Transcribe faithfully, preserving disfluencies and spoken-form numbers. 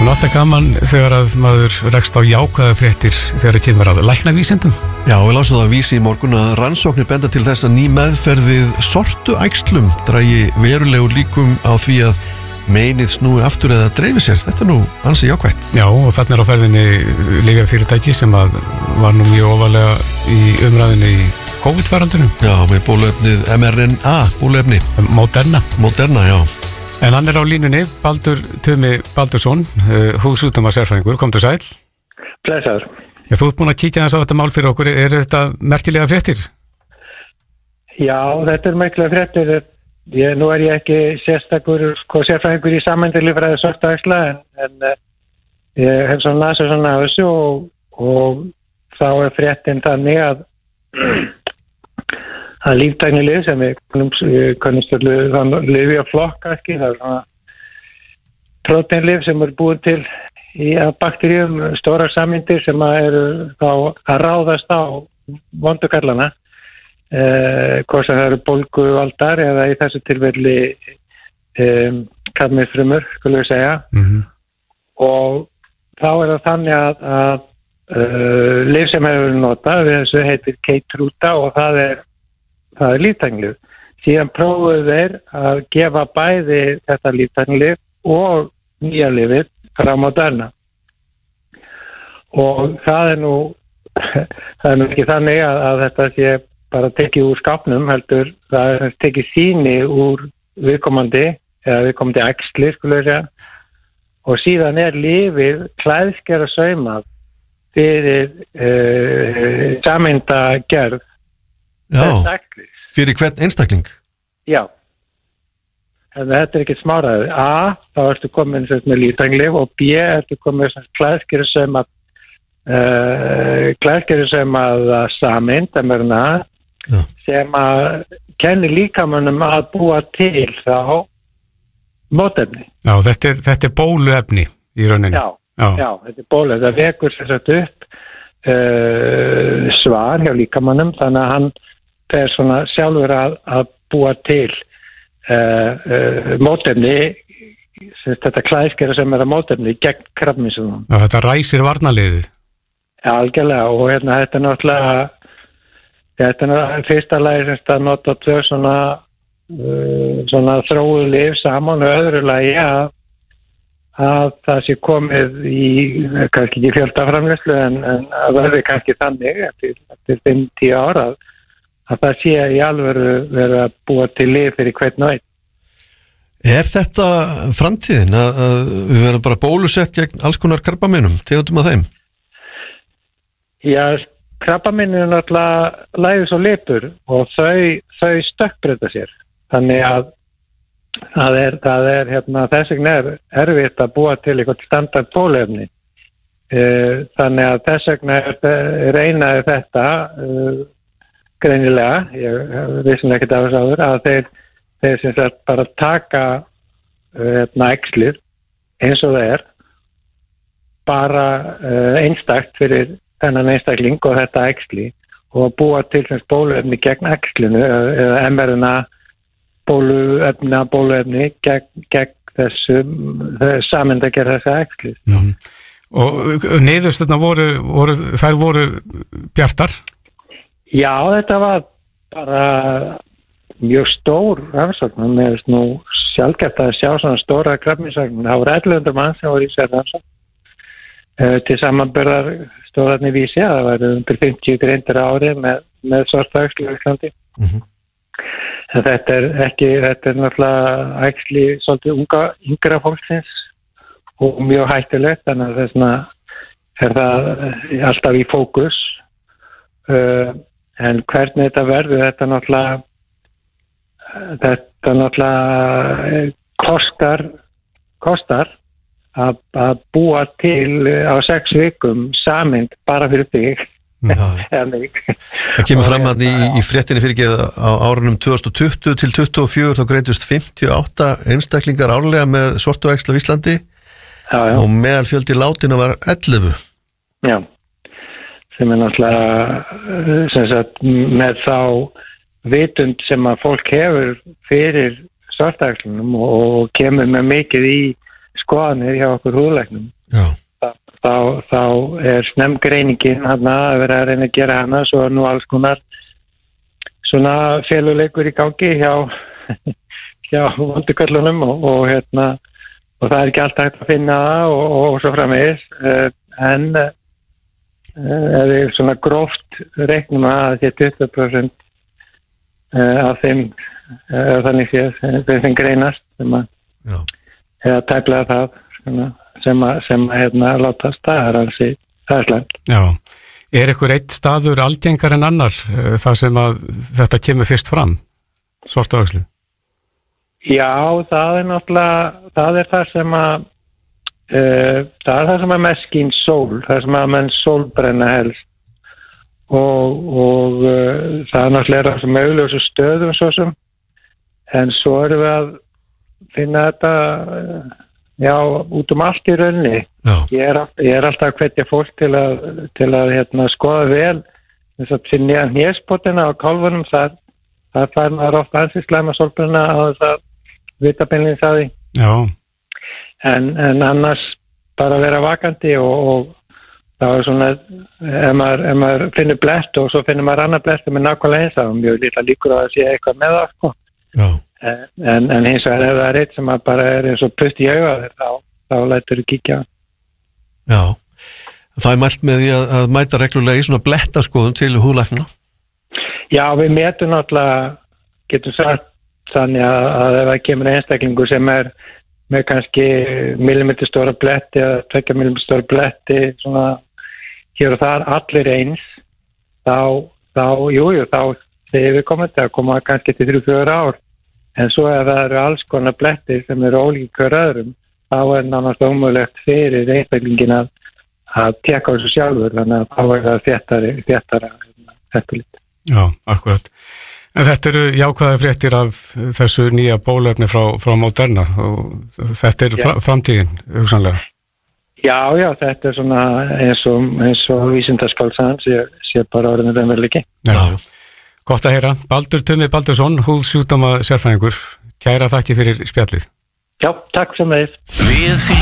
Nú alltaf gaman þegar að maður rekst á jákvæða fréttir þegar það kemur að læknavísindum. Já, við lásum það að vísi í morgun að rannsóknir benda til þess að ný meðferð við sortuæxlum dragi verulegur líkum á því að meinið snúi aftur eða dreifi sér. Þetta er nú ansi jákvætt. Já, og þarna er á ferðinni lyfjafyrirtæki sem að var nú mjög ofarlega í umræðinni í COVID-faraldrinum. Já, með bóluefnið M R N A bóluefni. Moderna. Moderna, já. En hann er á línunni, Baldur Tumi Baldursson, húsútdóma sérfræðingur, komdu sæl. Blessaður. Já, þú ert búin að kíkja þess á þetta mál fyrir okkur, er þetta merkilega fréttir? Já, þetta er merkilega fréttir. Ég, nú er ég ekki sérstakur sko, sérfræðingur í sameindilífræði sortuæxla, en, en ég hef svona lasað svona af þessu og, og þá er fréttin þannig að að líftæknilyf sem við kannumst öllu lyfjaflokka ekki, það er svona próteinlyf sem er búin til í bakteríum, stórar sameindir sem að eru þá að ráðast á vondukallana, eh, hvort sem það eru bólguvaldar eða í þessu tilfelli eh, kadmínsfrumur, skulum við segja. Mm-hmm. Og þá er það þannig að, að uh, lyf sem hefur verið notað við þessu heitir Keytruda og það er það er líftæknilyf. Síðan prófuðu þeir að gefa bæði þetta líftæknilyf og nýja lyfið frá Moderna. Og það er nú það er nú ekki þannig að, að þetta sé bara tekið úr skápnum, heldur það er tekið sýni úr viðkomandi eða viðkomandi æxli, skulum við segja. Og síðan er lyfið klæðskera saumað fyrir uh, sameindagerð. Já, fyrir hvern einstakling? Já. En þetta er ekki smáraði. A, þá ertu komin með líftæknilyf og B, ertu komin með klæðskera saumað uh, klæðskera saumað sameind, M R N A, sem að kenni líkamönnum að búa til þá mótefni. Já, þetta er, þetta er bóluefni í rauninni. Já, já. já þetta er bóluefni. Það vekur sér satt upp uh, svar hjá líkamönnum, þannig að hann fer svona sjálfur að, að búa til uh, uh, mótefni, þetta klæðskera sem er að mótefni gegn krabbameinsvöldum. Já, þetta ræsir varnarliðið. Já, algjörlega, og hérna þetta er náttúrulega þetta er náttúrulega fyrsta lagi sem að nota tvö svona uh, svona þróuð lyf saman og öðru lagi að, að það sé komið í kannski ekki fjöldaframleiðslu en, en að verði kannski þannig eftir, eftir fimm til tíu ára að að það sé í alvöru verið að búa til lyf fyrir hvern og einn. Er þetta framtíðin að, að við verðum bara bólusett gegn alls konar krabbameinum, tegundum að þeim? Já, krabbameinum er náttúrulega læðis og lipur og þau, þau stökkbreyta sér. Þannig að það er, það er hérna, þess vegna er erfitt að búa til eitthvað standard bóluefni. Þannig að þess vegna er einaði þetta greinilega, ég vissum ekki af þessu áður, að þeir, þeir sem sagt bara taka hérna æxlið eins og það er bara uh, einstakt fyrir þennan einstakling og þetta æxli og búa til þess bóluefni gegn æxlinu eða M R N A bóluefna bóluefni gegn, gegn þessu sameindagerð þessu æxlið. Mm. Og niðurstöðna voru, voru þær voru bjartar? Já, þetta var bara mjög stór rannsókn, mér finnst nú sjálfgeft að sjá svona stóra krabbameinsrannsókn. Það voru ellefu hundruð manns sem voru í sér rannsókn. Uh, til samanburðar stóðarni vísi að það væru undir fimmtíu greindir á ári með, með sortuæxli á Íslandi. Mm-hmm. En þetta er ekki, þetta er náttúrulega æxli svolítið unga, yngra fólksins og mjög hættulegt, þannig að þessna er það alltaf í fókus. Uh, En hvernig þetta verður, þetta náttúrulega, þetta náttúrulega kostar, kostar að, að búa til á sex vikum sameind bara fyrir þig. Það kemur fram að í, í fréttinni fyrir ekki á árunum tvö þúsund tuttugu til tuttugu og fjögur þá greindust fimmtíu og átta einstaklingar árlega með sortuæxli á Íslandi já, já. Og meðalfjöldi látinna var ellefu. Já. Sem er náttúrulega sem sagt, með þá vitund sem að fólk hefur fyrir sortuæxlunum og kemur með mikið í skoðanir hjá okkur húðlæknum. Já. Þá, þá er snemgreiningin hana að vera að reyna að gera hana, svo er nú alls konar svona féluleikur í gangi hjá, hjá vonduköllunum og, og, hérna, og það er ekki alltaf hægt að finna það og, og svo framvegis, en ef við svona gróft reiknum að það sé tuttugu prósent af þeim, þannig séð, þeim greinast sem að, eða tæplega það, svona, sem að, sem að hérna látast, það er alls í, það er slæmt. Já, er ykkur eitt staður algengar en annar þar sem að þetta kemur fyrst fram, svartáæxlið? Já, það er náttúrulega, það er það sem að, uh, það er það sem að mest skín sól, það sem að menn sólbrenna helst og, og uh, það er náttúrulega sem augljósu stöðum svo sem, en svo erum við að finna þetta, uh, já, út um allt í rauninni. Ég er, ég er alltaf að hvetja fólk til að, til að hérna, skoða vel þess að finna hnéspotina á kálfunum, það, það fær maður ofta ansið slæma sólbruna á þess að vita beinlínis að því. Já. En, en annars bara vera vakandi og, og það er svona, ef maður, ef maður finnur blett og svo finnur maður annar blett með nákvæmlega eins að mjög lítið líkur á að sé eitthvað með það, sko. Já. En, en hins vegar ef það er eitt sem bara er eins og putt í auga þér, þá, þá lætur þú kíkja. Já, það er mælt með því að, að mæta reglulega í svona blettaskoðun til húðlækna. Já, við metum náttúrulega, getum sagt þannig að, að ef það kemur einstaklingu sem er með kannski millimetri stóra bletti eða tvekja millimetri stóra bletti, svona hér og þar allir eins, þá, þá, jú, jú, þá þegar við komum þetta að koma kannski til þrjú fjögur ár. En svo ef það eru alls konar blettir sem eru ólík hver öðrum, þá er nánast ómögulegt fyrir einstaklingin að, að tjekka þessu sjálfur, þannig að þá er það þéttara, þéttara eftirlit. Já, akkurat. En þetta eru jákvæða fréttir af þessu nýja bóluefni frá, frá Moderna og þetta er fra, framtíðin, hugsanlega. Já, já, þetta er svona eins og, eins og vísindaskálsaðan sé, sé bara orðinu raunveruleiki. Já, já. Gott að heyra. Baldur Tumi Baldursson, húðsjúkdóma sérfræðingur. Kæra þakki fyrir spjallið. Já, takk sem þeir.